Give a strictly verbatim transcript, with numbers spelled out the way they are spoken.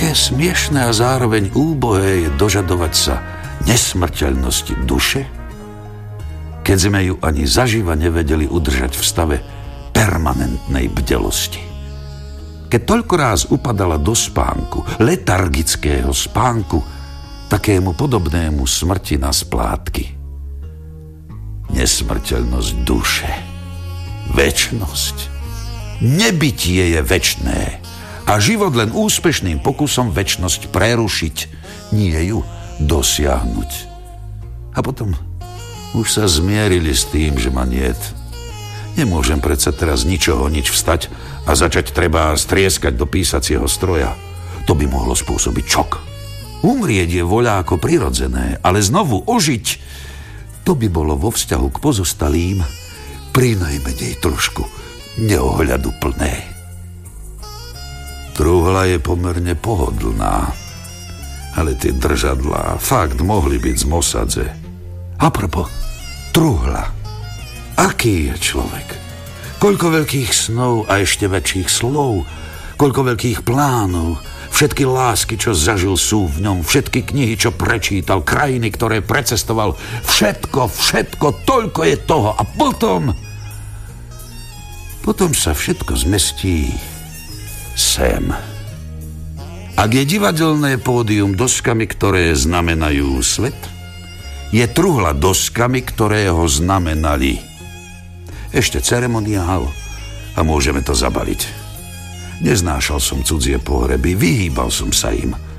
Aké smiešné a zároveň úbohé je dožadovať sa nesmrteľnosti duše, keď sme ju ani zaživa nevedeli udržať v stave permanentnej bdelosti. Keď toľko ráz upadala do spánku, letargického spánku, takému podobnému smrti na splátky. Nesmrteľnosť duše, večnosť, nebytie je večné a život len úspešným pokusom večnosť prerušiť, nie ju dosiahnuť. A potom už sa zmierili s tým, že ma niet. Nemôžem predsa teraz ničoho nič vstať a začať treba strieskať do písacieho stroja. To by mohlo spôsobiť šok. Umrieť je voľa ako prirodzené, ale znovu ožiť, to by bolo vo vzťahu k pozostalým prinajmenej trošku neohľadu plné. Truhla je pomerne pohodlná, ale tie držadlá fakt mohli byť z Mosadze. Apropo, truhla. Aký je človek? Koľko veľkých snov a ešte väčších slov, koľko veľkých plánov, všetky lásky, čo zažil, sú v ňom, všetky knihy, čo prečítal, krajiny, ktoré precestoval, všetko, všetko, toľko je toho. A potom, potom sa všetko zmestí sem. Ak je divadelné pódium doskami, ktoré znamenajú svet, je truhla doskami, ktoré ho znamenali. Ešte ceremoniál a môžeme to zabaliť. Neznášal som cudzie pohreby, vyhýbal som sa im.